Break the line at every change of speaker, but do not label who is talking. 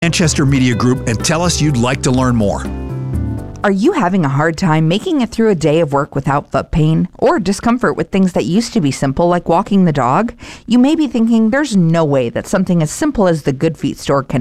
Manchester Media Group and tell us you'd like to learn more.
Are you having a hard time making it through a day of work without foot pain or discomfort with things that used to be simple like walking the dog? You may be thinking there's no way that something as simple as the Good Feet store can